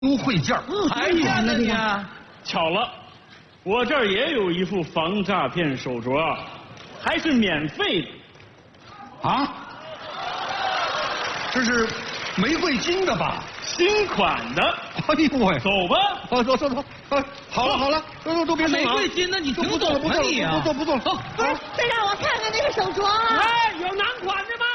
优惠券， 还有呢你？巧了，我这儿也有一副防诈骗手镯，还是免费的。 啊？这是玫瑰金的吧？ 新款的。 哎呦喂！ 走吧。 走。好了，都别送了。 玫瑰金，那你不做了，不做了。走。 不是，再让我看看那个手镯。 哎，有男款的吗？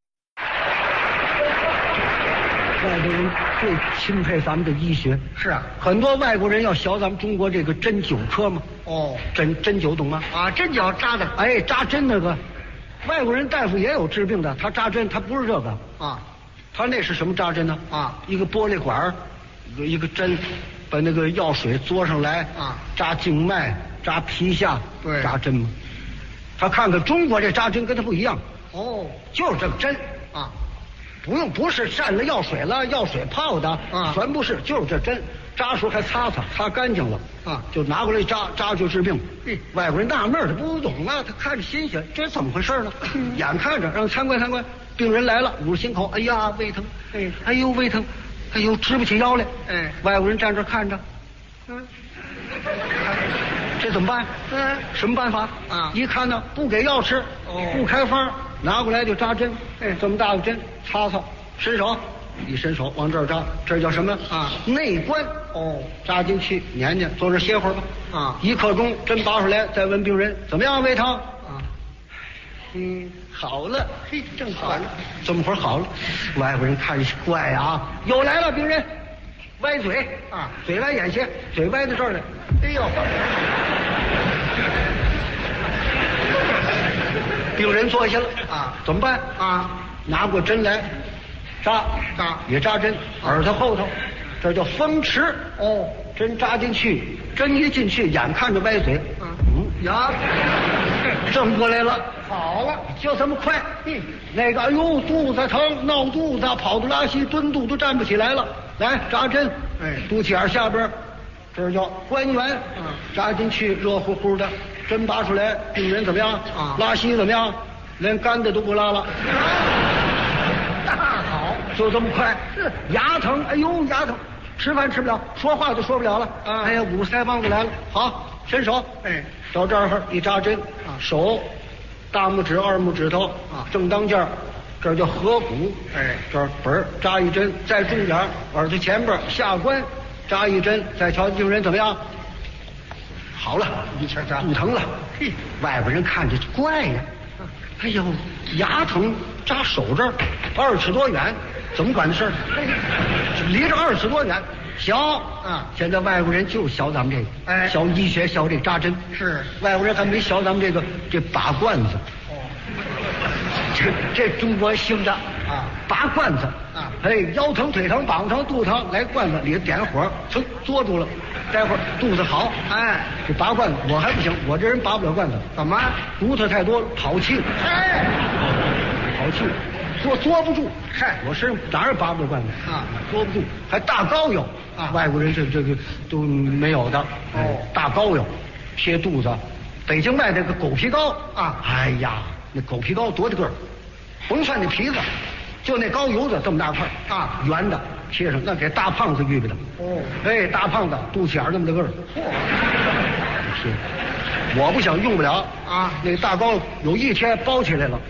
外国人最钦佩咱们的医学。 是啊， 很多外国人要学咱们中国这个针灸科嘛。 哦， 针灸懂吗？ 啊，针脚扎的。 哎，扎针那个，外国人大夫也有治病的，他扎针他不是这个啊， 他那是什么扎针呢？ 啊， 一个玻璃管一个针，把那个药水嘬上来啊， 扎静脉，扎皮下， 对， 扎针嘛。他看看中国这扎针跟他不一样。 哦， 就是这个针啊。 不是蘸了药水了，药水泡的啊， 全不是，就是这针扎时候还擦干净了啊， 就拿过来扎就治病。外国人纳闷，他不懂啊，他看着新鲜，这怎么回事呢？眼看着让参观，病人来了，捂着心口，哎呀胃疼，哎呦胃疼，哎呦直不起腰来，外国人站这看着，这怎么办？什么办法啊？ 一看呢，不给药吃，不开方，拿过来就扎针，这么大个针，擦，伸手，一伸手往这儿扎，这叫什么啊？ 内关。扎进去，粘，坐这歇会儿吧。 啊 ，1刻钟，针拔出来，再问病人怎么样，胃疼？ 啊， 好了，嘿，正好了，这么会儿好了。外国人看怪啊，又来了病人，歪嘴啊， 嘴歪眼斜，嘴歪到这儿来，哎呦！病人坐下了啊， 怎么办啊？ 拿过针来，扎，也扎针，耳朵后头，这叫风池。针扎进去，针一进去，眼看着歪嘴，呀，正过来了， 好了， 就这么快。那个，哎呦，肚子疼，闹肚子，跑肚拉稀，蹲肚都站不起来了。来扎针，肚脐眼下边，这叫关元，扎进去，热乎乎的，针拔出来，病人怎么样？ 啊， 拉稀怎么样？连干的都不拉了。 大好， 就这么快。牙疼，哎呦，牙疼，吃饭吃不了，说话就说不了了。哎呀，捂腮帮子来了。好，伸手，到这儿一扎针，手，大拇指、二拇指头，正当间儿，这叫合谷。这儿本儿扎一针，再重点，耳朵前边下关扎一针，再瞧病人怎么样？好了，一下扎不疼了。外国人看着怪呀。哎呦，牙疼扎手这儿，2尺多远，怎么管的事儿？离着2尺多远，学现在外国人就学咱们这个，学医学，学这扎针。 是， 外国人还没学咱们这拔罐子。这中国兴的拔罐子腰疼、腿疼、膀疼、肚疼，来罐子里点火，噌嘬住了，待会儿肚子好。这拔罐子我还不行，我这人拔不了罐子。 怎么？ 骨头太多了，跑气。跑气，嘬不住。我身上哪儿拔不了罐子嘬不住，还大膏药外国人这个都没有的。大膏药贴肚子，北京卖这个狗皮膏哎呀，那狗皮膏多大个儿，甭算那皮子，就那膏油子这么大块圆的贴上，那给大胖子预备的。大胖子肚脐眼那么大个儿。我不想用不了那大膏有一天包起来了。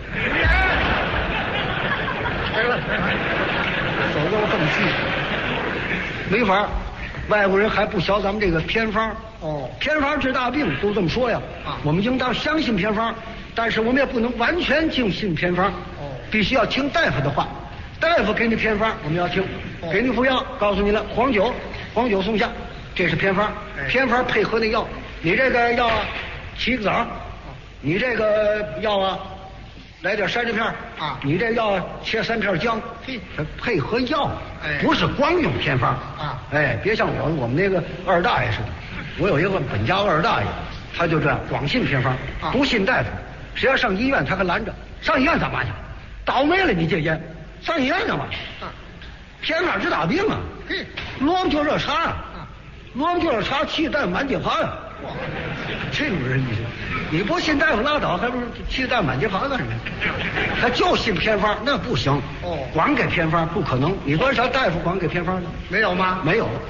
手都这么细，没法。外国人还不学咱们这个偏方。偏方治大病都这么说呀。我们应当相信偏方，但是我们也不能完全尽信偏方。必须要听大夫的话，大夫给你偏方我们要听，给你服药，告诉你了，黄酒松下，这是偏方。偏方配合那药，你这个药7个枣，你这个药来点山楂片你这药切3片姜。它配合药，不是光用偏方别像我们那个二大爷似的。我有一个本家二大爷，他就这样光信偏方，不信大夫。谁要上医院他还拦着，上医院干嘛去？倒霉了你戒烟，上医院干嘛？偏方治大病萝卜就热茶萝卜就热茶，气蛋满地爬呀。 这种人你不信大夫拉倒，还不是去大满街跑干什么？他就信偏方，那不行。光给偏方不可能。你多少大夫光给偏方呢？ 没有吗？ 没有。